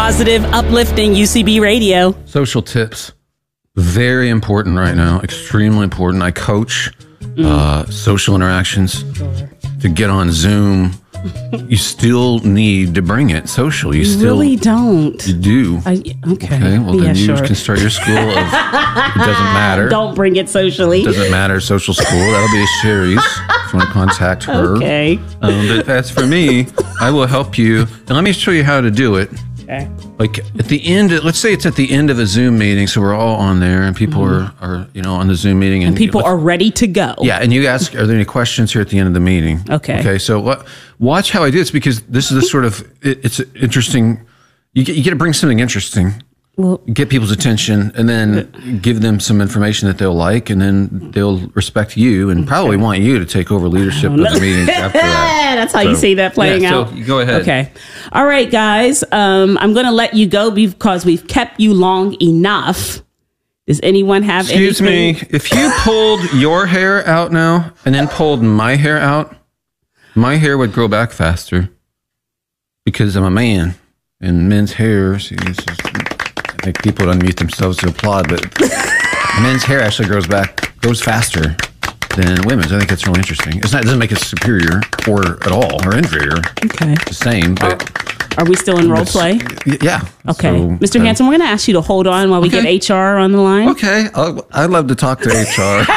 positive, uplifting UCB radio. Social tips. Very important right now. Extremely important. I coach social interactions. To get on Zoom, you still need to bring it social. You still really don't. You do. Okay. Well, then you can start your school of it doesn't matter. Don't bring it socially. It doesn't matter. Social school. That'll be a series. If you want to contact her. Okay. But as for me, I will help you. And let me show you how to do it. Okay. Like at the end, let's say it's at the end of a Zoom meeting, so we're all on there, and people are on the Zoom meeting, and people are ready to go. Yeah, and you ask, are there any questions here at the end of the meeting? Okay. Okay. So watch how I do this, because this is the sort of it's interesting. You get to bring something interesting. Well, get people's attention, and then give them some information that they'll like, and then they'll respect you and probably want you to take over leadership of the meetings after that. That's how you see that playing out. So go ahead. Okay. All right, guys. I'm going to let you go because we've kept you long enough. Does anyone have anything? Excuse me. If you pulled your hair out now and then pulled my hair out, my hair would grow back faster because I'm a man, and men's hair. See, this is. I think people would unmute themselves to applaud, but men's hair actually grows faster than women's. I think that's really interesting. It doesn't make it superior or at all or inferior. Okay. It's the same, but... Are we still in role play? Yeah. Okay. So, Mr. Hanson, we're going to ask you to hold on while we get HR on the line. Okay. I'd love to talk to HR.